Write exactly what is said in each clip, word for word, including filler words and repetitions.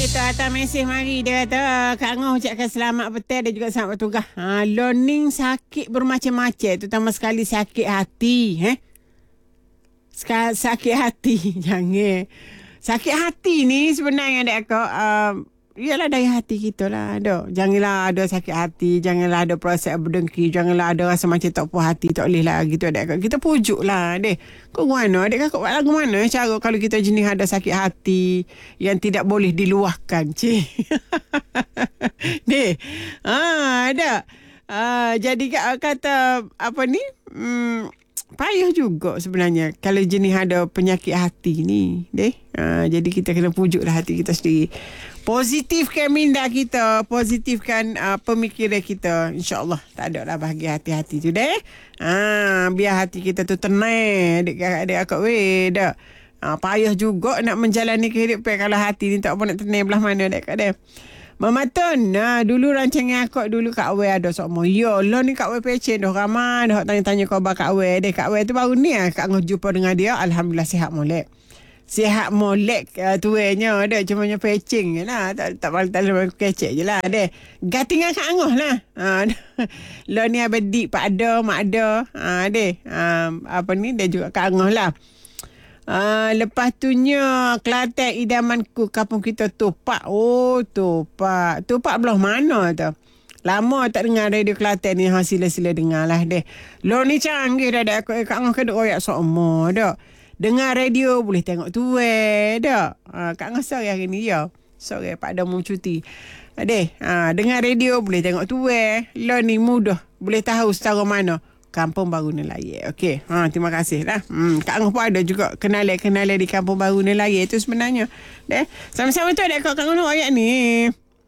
Kita hantar mesej mari. Dia kata, Kak Angah ucapkan selamat petang dan juga selamat bertugas. Ha, learning sakit bermacam-macam. Terutama sekali sakit hati. Eh? Sekali sakit hati. Jangan. Sakit hati ni sebenarnya adik akak. Uh, Ialah dari hati kita lah. Ada. Janganlah ada sakit hati. Janganlah ada proses berdengki. Janganlah ada rasa macam tak puas hati. Tak boleh lah gitu adik akak. Kita pujuk lah adik. Kau mana? Adik kakak buat lagu mana? Cara kalau kita jenis ada sakit hati yang tidak boleh diluahkan. Cik. Dek. Ah, ada. Ah, jadi kata apa ni? Hmm, payah juga sebenarnya kalau jenis ada penyakit hati ni. Dek. Ah, jadi kita kena pujuklah hati kita sendiri. Positifkan minda kita, positifkan uh, pemikiran kita. InsyaAllah tak ada lah bahagia hati-hati tu deh. Ha, biar hati kita tu tenang. Adik-adik akak weh dah. Ha, payah juga nak menjalani kehidupan kalau hati ni tak apa nak tenang belah mana adik-adik deh. Mama Tun, nah, dulu rancangan akak dulu Kak Wei ada semua. Ya, lo ni Kak Wei pecen dah ramai dah tanya-tanya khabar Kak Wei deh. Kak Wei tu baru ni ah Kak Ngah jumpa dengan dia. Alhamdulillah sihat molek. Sihat molek uh, tuanya ada cuma nya pecing je lah. Tak tak tak, tak, tak kecek je lah deh. Gatingan Kak Angah lah. Ha lo ni abedik pak ada mak ada. Ha deh. Um, apa ni dia juga Kak Angah lah. Uh, lepas tu nya Kelantan idamanku kampung kita Tupak. Oh Tupak. Tupak belah mana tu? Lama tak dengar radio Kelantan ni. Ha sila-sila dengar lah deh. Lo ni canggih dah dah Kak Angah kena royak semua dah. Dengar radio boleh tengok tu eh dah. Ha, Kak Angah sorry hari ni ya. Sorry Pak Adam mau cuti. Adeh, ha, dengar radio boleh tengok tu eh. Lo ni mudah. Boleh tahu secara mana. Kampung Baru Nelayan. Okey. Ha, terima kasih lah. Hmm, Kak Angah pun ada juga kenalan-kenalan di Kampung Baru Nelayan tu sebenarnya. Deh. Sama-sama tu ada Kak Angah ayat ni.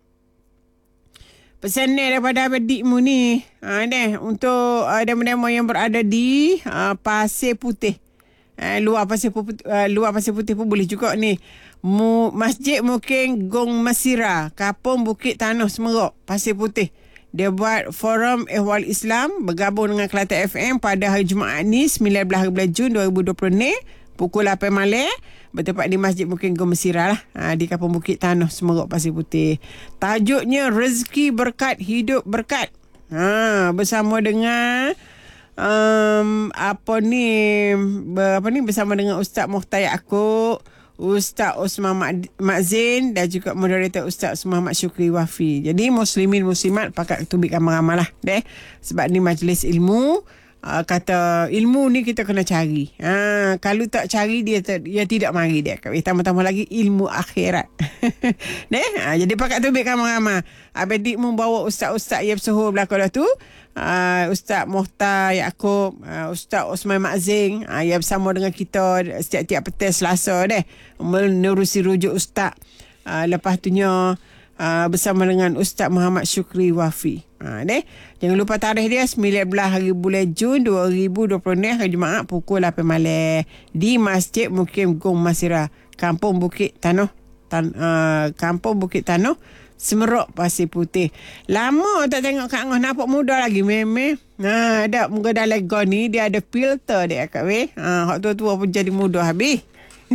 Pesan ni daripada abadikmu ni. Ha, deh. Untuk uh, demo-demo yang berada di uh, Pasir Putih. Uh, luar Pasir Putih, uh, luar Pasir Putih pun boleh juga ni. Mu, Masjid Mukim Gong Masira, Kapung Bukit Tanah Semerok, Pasir Putih. Dia buat forum ehwal Islam bergabung dengan Kelantan F M pada hari Jumaat ni sembilan belas bulan Jun dua ribu dua puluh ni pukul lapan malam bertempat di Masjid Mukim Gong Masira lah, ha, di Kapung Bukit Tanah Semerok, Pasir Putih. Tajuknya Rezeki Berkat Hidup Berkat. Ha, bersama dengan Um, apa ni ber, apa ni bersama dengan Ustaz Mukhtar Yaakob, Ustaz Osman Makzin dan juga moderator Ustaz Muhammad Syukri Wafi. Jadi muslimin muslimat pakat tubik amal-amal lah deh. Sebab ni majlis ilmu. Uh, kata ilmu ni kita kena cari. Ha, kalau tak cari dia dia tidak mari dia. Tambah-tambah lagi ilmu akhirat. Deh, ha, jadi pakat tubik amal-amal. Abedik mu bawa ustaz-ustaz yang bersuhur belakang dah tu. Uh, Ustaz Mukhtar Yaakob, uh, Ustaz Osman Makzin, uh, yang bersama dengan kita setiap-tiap petang Selasa deh menerusi rujuk ustaz. Uh, lepas tu nya uh, bersama dengan Ustaz Muhammad Syukri Wafi. Ha, deh. Jangan lupa tarikh dia sembilan belas hari bulan Jun dua ribu dua puluh ni hari Jumaat pukul lapan malam di Masjid Mukim Gong Masira, Kampung Bukit Tanah Tan, uh, Kampung Bukit Tanah Semerok, Pasir Putih. Lama tak tengok Kak Angah nampak muda lagi meme. Ha, ada muka dalam gon ni dia ada filter dia Kak weh. Ha, hak tua-tua pun jadi muda habis.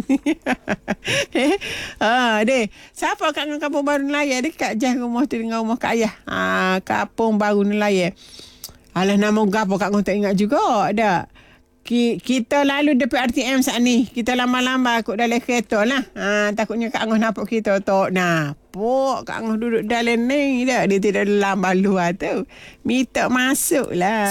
Ha, deh. Siapa Kak Angah Kampung Baru Nelayan dekat jah rumah tu dengan rumah Kak Ayah. Ha, Kampung Baru Nelayan. Alah nama gapo Kak Angah tak ingat juga dah. Kita lalu depan R T M saat ni. Kita lama-lama kot dalam kereta lah. Ha, takutnya Kak Angah nampak kita tak nampak. Kak Angah duduk dalam ni dah. Dia tidak dalam luar tu. Minta masuk lah.